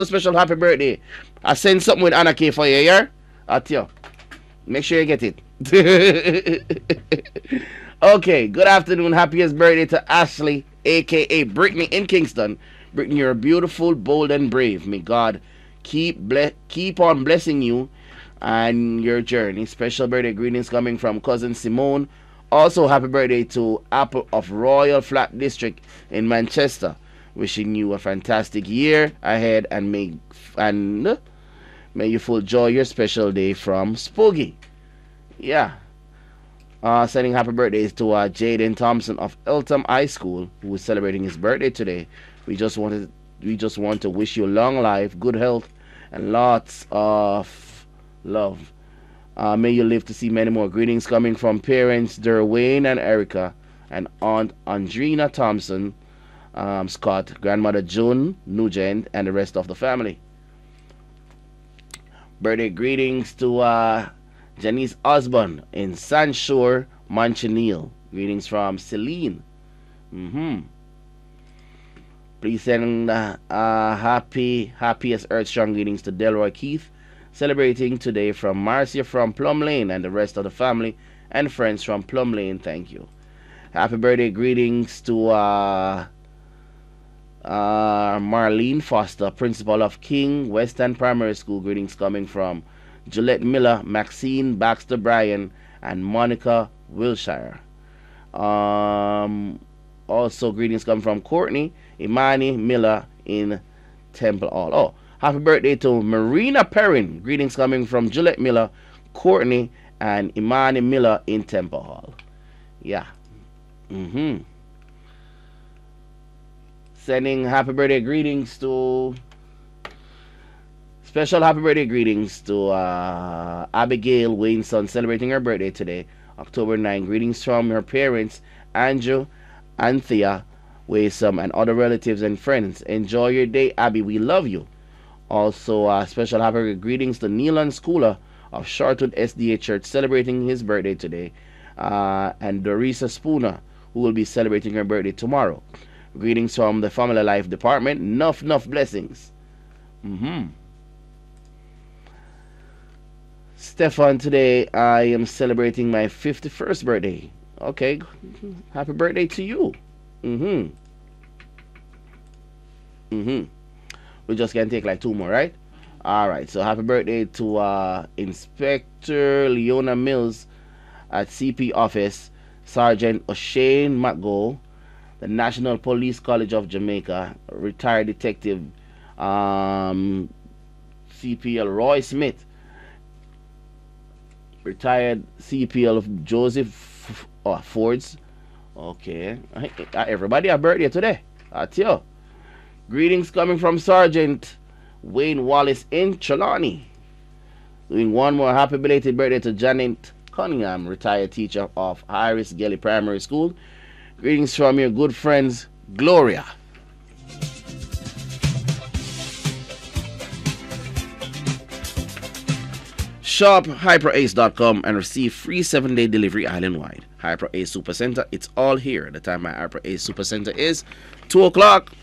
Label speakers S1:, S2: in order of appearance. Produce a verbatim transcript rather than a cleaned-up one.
S1: special happy birthday. I send something with Anna K for you, yeah? At you. Make sure you get it. Okay, good afternoon. Happiest birthday to Ashley, aka Brittany in Kingston. Brittany, you're beautiful, bold, and brave. May God keep ble- keep on blessing you and your journey. Special birthday greetings coming from cousin Simone. Also, happy birthday to Apple of Royal Flat District in Manchester. Wishing you a fantastic year ahead and may and may you full joy your special day from Spooky. Yeah. Uh, sending happy birthdays to uh, Jaden Thompson of Eltham High School, who is celebrating his birthday today. We just wanted we just want to wish you long life, good health, and lots of love. Uh, may you live to see many more. Greetings coming from parents Derwayne and Erica, and Aunt Andrina Thompson, um, Scott, grandmother June Nugent, and the rest of the family. Birthday greetings to uh, Janice Osborne in Sanshore, Montchanil. Greetings from Celine. Mm-hmm. Please send uh, uh, happy, happiest Earth Strong greetings to Delroy Keith, celebrating today from Marcia from Plum Lane and the rest of the family and friends from Plum Lane. Thank you. Happy birthday greetings to uh, uh, Marlene Foster, principal of King Western Primary School. Greetings coming from Gillette Miller, Maxine Baxter Bryan, and Monica Wilshire. Um, also, greetings come from Courtney Imani Miller in Temple Hall. Oh, happy birthday to Marina Perrin. Greetings coming from Gillette Miller, Courtney, and Imani Miller in Temple Hall. Yeah. Mm-hmm. Sending happy birthday greetings to Special happy birthday greetings to uh, Abigail Wainson, celebrating her birthday today, October ninth. Greetings from her parents, Andrew, Anthea Waysome, and other relatives and friends. Enjoy your day, Abby. We love you. Also, uh, special happy birthday greetings to Neelan Schooler of Shortwood S D A Church, celebrating his birthday today, uh, and Dorisa Spooner, who will be celebrating her birthday tomorrow. Greetings from the Family Life Department. Nuff, nuff blessings. Mm-hmm. Stefan, today I am celebrating my fifty-first birthday. Okay, happy birthday to you. Mm-hmm. Mm-hmm. We just can take like two more, right? Alright, so happy birthday to uh, Inspector Leona Mills at C P office, Sergeant O'Shane McGo, the National Police College of Jamaica, retired detective um, C P L Roy Smith, retired C P L of Joseph oh, Fords. Okay, everybody a birthday today. That's you. Greetings coming from Sergeant Wayne Wallace in Trelawney. Doing one more happy belated birthday to Janet Cunningham, retired teacher of Iris Gelly Primary School. Greetings from your good friends Gloria. Shop hyper ace dot com and receive free seven day delivery island-wide. HyperAce Supercenter, it's all here. The time my HyperAce Supercenter is two o'clock.